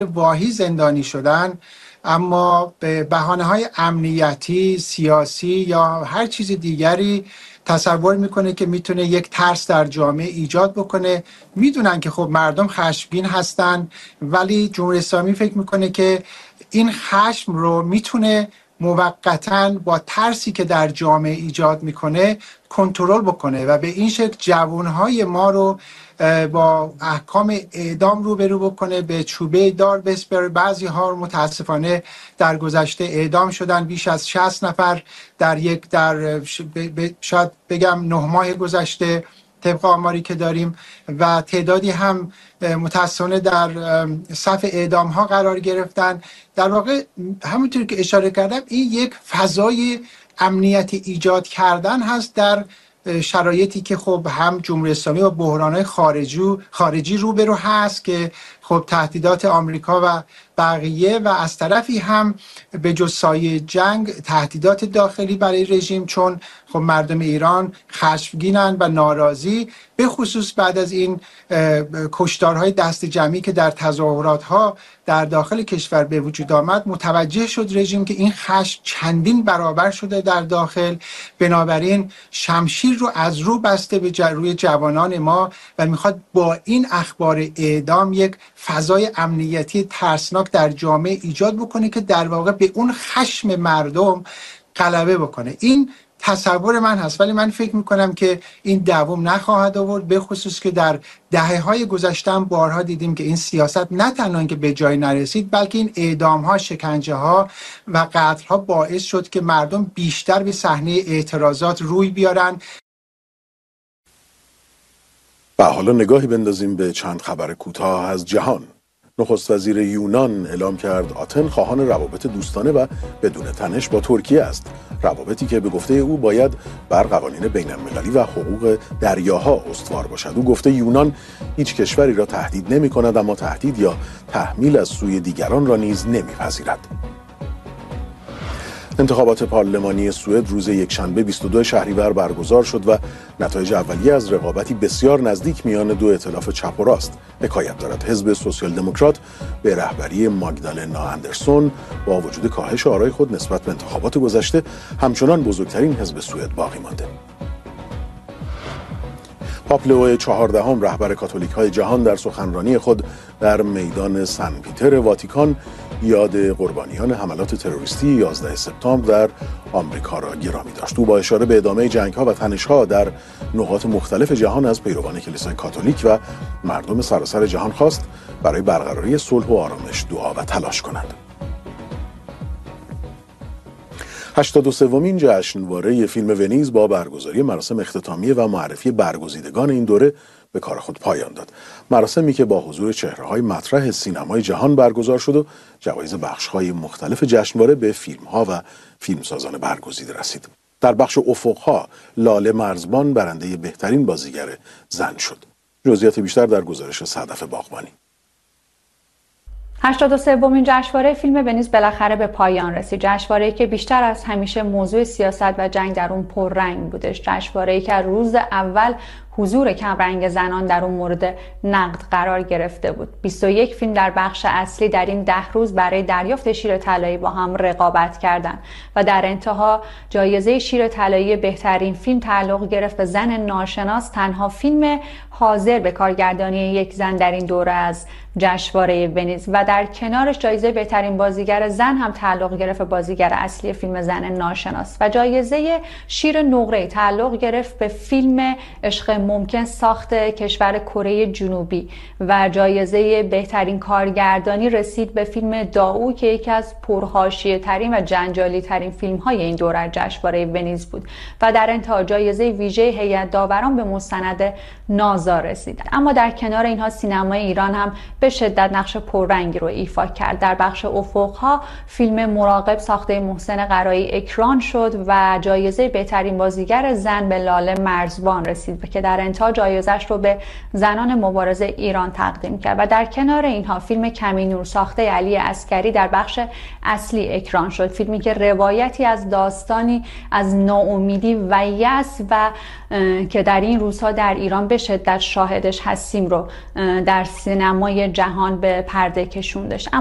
واهی زندانی شدن، اما به بهانه‌های امنیتی، سیاسی یا هر چیز دیگری تصور میکنه که میتونه یک ترس در جامعه ایجاد بکنه. میدونن که خب مردم خشمگین هستن، ولی جمهوری اسلامی فکر میکنه که این خشم رو میتونه موقتاً با ترسی که در جامعه ایجاد میکنه کنترل بکنه و به این شکل جوانهای ما رو با احکام اعدام روبرو بکنه، به چوبه دار بسپره. بعضی ها متاسفانه در گذشته اعدام شدن، بیش از 60 نفر شاید بگم 9 ماه گذشته طبق آماری که داریم، و تعدادی هم متاسفانه در صف اعدام ها قرار گرفتن. در واقع همونطور که اشاره کردم این یک فضای امنیتی ایجاد کردن هست در شرایطی که خب هم جمهوری اسلامی با بحران‌های خارجی روبرو هست که خب تهدیدات آمریکا و بقیه، و از طرفی هم به جز سایه جنگ تهدیدات داخلی برای رژیم، چون خب مردم ایران خشمگینن و ناراضی، به خصوص بعد از این کشتارهای دست جمعی که در تظاهرات‌ها در داخل کشور به وجود آمد. متوجه شد رژیم که این خشم چندین برابر شده در داخل، بنابراین شمشیر رو از رو بسته به روی جوانان ما و میخواد با این اخبار اعدام یک فضای امنیتی ترسناک در جامعه ایجاد بکنه که در واقع به اون خشم مردم غلبه بکنه. این تصور من هست، ولی من فکر میکنم که این دوام نخواهد آورد، به خصوص که در دهه‌های گذشته هم بارها دیدیم که این سیاست نه تنها که به جای نرسید، بلکه این اعدام‌ها، شکنجه‌ها و قتل‌ها باعث شد که مردم بیشتر به صحنه اعتراضات روی بیارن. و حالا نگاهی بندازیم به چند خبر کوتاه از جهان. نخست وزیر یونان اعلام کرد آتن خواهان روابط دوستانه و بدون تنش با ترکیه است، روابطی که به گفته او باید بر قوانین بین‌المللی و حقوق دریاها استوار باشد. او گفته یونان هیچ کشوری را تهدید نمی‌کند، اما تهدید یا تحمیل از سوی دیگران را نیز نمی‌پذیرد. انتخابات پارلمانی سوئد روز یکشنبه 22 شهریور برگزار شد و نتایج اولیه از رقابتی بسیار نزدیک میان دو ائتلاف چپ و راست حکایت دارد. حزب سوسیال دموکرات به رهبری ماگدالنا اندرسون با وجود کاهش آرای خود نسبت به انتخابات گذشته همچنان بزرگترین حزب سوئد باقی مانده. پاپ لئو 14 رهبر کاتولیک‌های جهان در سخنرانی خود در میدان سن پیتر واتیکان یاد قربانیان حملات تروریستی 11 سپتامبر در آمریکا را گرامی داشت. او با اشاره به ادامه جنگ‌ها و تنش‌ها در نقاط مختلف جهان از پیروان کلیسای کاتولیک و مردم سراسر جهان خواست برای برقراری صلح و آرامش دعا و تلاش کنند. 83مین جشنواره فیلم ونیز با برگزاری مراسم اختتامیه و معرفی برگزیدگان این دوره به کار خود پایان داد. مراسمی که با حضور چهره‌های مطرح سینمای جهان برگزار شد و جوایز بخش‌های مختلف جشنواره به فیلم‌ها و فیلمسازان برگزیده رسید. در بخش افق‌ها لاله مرزبان برنده بهترین بازیگر زن شد. جزئیات بیشتر در گزارش صدف باغبانی. 83مین جشنواره فیلم ونیز بالاخره به پایان رسید. جشنواره‌ای که بیشتر از همیشه موضوع سیاست و جنگ در اون پررنگ بودش. جشنواره‌ای که روز اول حضور کمرنگ زنان در اون مورد نقد قرار گرفته بود. 21 فیلم در بخش اصلی در این 10 روز برای دریافت شیر طلایی با هم رقابت کردند و در انتها جایزه شیر طلایی بهترین فیلم تعلق گرفت به زن ناشناس، تنها فیلم حاضر به کارگردانی یک زن در این دوره از جشنواره ونیز، و در کنارش جایزه بهترین بازیگر زن هم تعلق گرفت به بازیگر اصلی فیلم زن ناشناس، و جایزه شیر نقره تعلق گرفت به فیلم عشق ممکن ساخت کشور کره جنوبی، و جایزه بهترین کارگردانی رسید به فیلم داو که یکی از پرحاشیه ترین و جنجالی ترین فیلم های این دوره جشنواره ونیز بود، و در انتها جایزه ویژه هیئت داوران به مستند نازا رسید. اما در کنار اینها سینمای ایران هم به شدت نقش پررنگی رو ایفا کرد. در بخش افق‌ها فیلم مراقب ساخته محسن قرایی اکران شد و جایزه بهترین بازیگر زن به لاله مرزبان رسید که در در انتها جایزش رو به زنان مبارز ایران تقدیم کرد. و در کنار اینها فیلم کمی نور ساخته علی عسکری در بخش اصلی اکران شد، فیلمی که روایتی از داستانی از ناامیدی و یأس و که در این روزها در ایران به شدت شاهدش هستیم رو در سینمای جهان به پرده کشوندش.